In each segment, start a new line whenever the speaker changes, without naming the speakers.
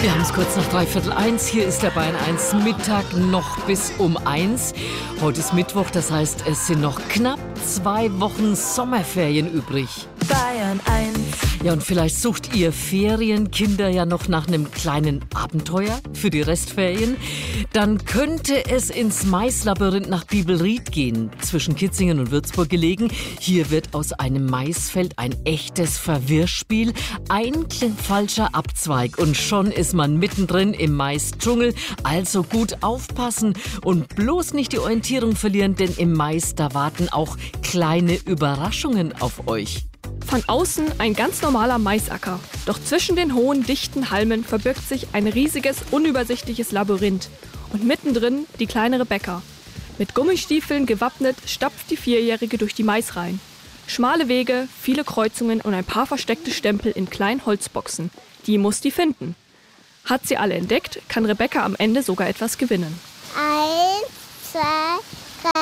Wir haben es kurz nach 1:15. Hier ist der Bayern 1 Mittag noch bis um 1. Heute ist Mittwoch, das heißt, es sind noch knapp 2 Wochen Sommerferien übrig.
Bayern 1.
Ja, und vielleicht sucht ihr Ferienkinder ja noch nach einem kleinen Abenteuer für die Restferien. Dann könnte es ins Maislabyrinth nach Bibelried gehen, zwischen Kitzingen und Würzburg gelegen. Hier wird aus einem Maisfeld ein echtes Verwirrspiel. Ein falscher Abzweig und schon ist man mittendrin im Maisdschungel. Also gut aufpassen und bloß nicht die Orientierung verlieren, denn im Mais, da warten auch kleine Überraschungen auf euch.
Von außen ein ganz normaler Maisacker. Doch zwischen den hohen, dichten Halmen verbirgt sich ein riesiges, unübersichtliches Labyrinth. Und mittendrin die kleine Rebecca. Mit Gummistiefeln gewappnet stapft die Vierjährige durch die Maisreihen. Schmale Wege, viele Kreuzungen und ein paar versteckte Stempel in kleinen Holzboxen. Die muss die finden. Hat sie alle entdeckt, kann Rebecca am Ende sogar etwas gewinnen.
1, 2, 3,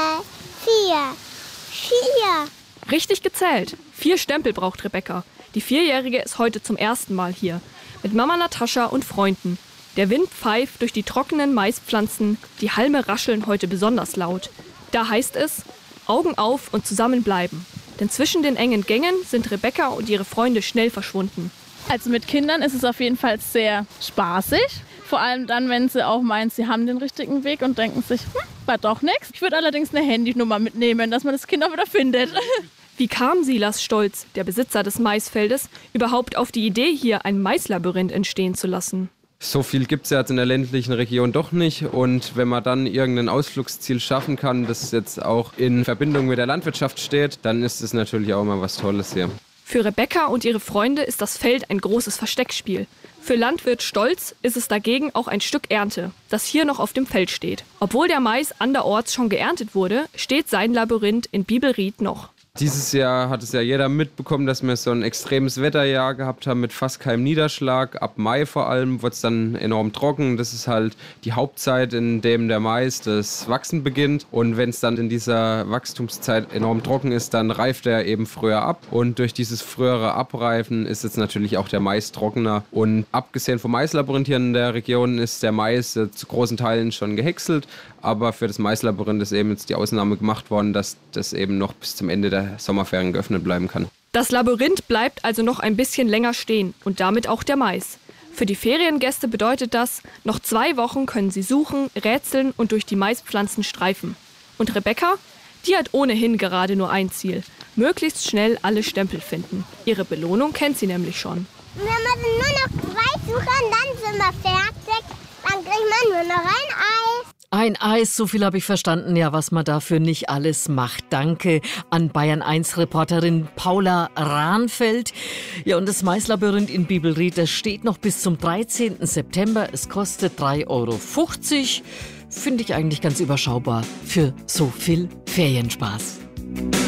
4.
Richtig gezählt. 4 Stempel braucht Rebecca. Die Vierjährige ist heute zum ersten Mal hier. Mit Mama Natascha und Freunden. Der Wind pfeift durch die trockenen Maispflanzen. Die Halme rascheln heute besonders laut. Da heißt es, Augen auf und zusammenbleiben. Denn zwischen den engen Gängen sind Rebecca und ihre Freunde schnell verschwunden.
Also mit Kindern ist es auf jeden Fall sehr spaßig. Vor allem dann, wenn sie auch meinen, sie haben den richtigen Weg und denken sich, war doch nichts. Ich würde allerdings eine Handynummer mitnehmen, dass man das Kind auch wieder findet.
Wie kam Silas Stolz, der Besitzer des Maisfeldes, überhaupt auf die Idee, hier ein Maislabyrinth entstehen zu lassen?
So viel gibt es ja jetzt in der ländlichen Region doch nicht. Und wenn man dann irgendein Ausflugsziel schaffen kann, das jetzt auch in Verbindung mit der Landwirtschaft steht, dann ist es natürlich auch mal was Tolles hier.
Für Rebecca und ihre Freunde ist das Feld ein großes Versteckspiel. Für Landwirt Stolz ist es dagegen auch ein Stück Ernte, das hier noch auf dem Feld steht. Obwohl der Mais anderorts schon geerntet wurde, steht sein Labyrinth in Bibelried noch.
Dieses Jahr hat es ja jeder mitbekommen, dass wir so ein extremes Wetterjahr gehabt haben mit fast keinem Niederschlag. Ab Mai vor allem wird es dann enorm trocken. Das ist halt die Hauptzeit, in dem der Mais das Wachsen beginnt. Und wenn es dann in dieser Wachstumszeit enorm trocken ist, dann reift er eben früher ab. Und durch dieses frühere Abreifen ist jetzt natürlich auch der Mais trockener. Und abgesehen vom Maislabyrinth hier in der Region ist der Mais zu großen Teilen schon gehäckselt. Aber für das Maislabyrinth ist eben jetzt die Ausnahme gemacht worden, dass das eben noch bis zum Ende der Sommerferien geöffnet bleiben kann.
Das Labyrinth bleibt also noch ein bisschen länger stehen und damit auch der Mais. Für die Feriengäste bedeutet das, noch 2 Wochen können sie suchen, rätseln und durch die Maispflanzen streifen. Und Rebecca? Die hat ohnehin gerade nur ein Ziel: möglichst schnell alle Stempel finden. Ihre Belohnung kennt sie nämlich schon.
Wir müssen nur noch 2 suchen, dann sind wir fertig. Dann kriegt man nur noch ein Eis.
Ein Eis, so viel habe ich verstanden, ja, was man dafür nicht alles macht. Danke an Bayern 1 Reporterin Paula Rahnfeld. Ja, und das Maislabyrinth in Bibelried, das steht noch bis zum 13. September. Es kostet 3,50 €. Finde ich eigentlich ganz überschaubar für so viel Ferienspaß.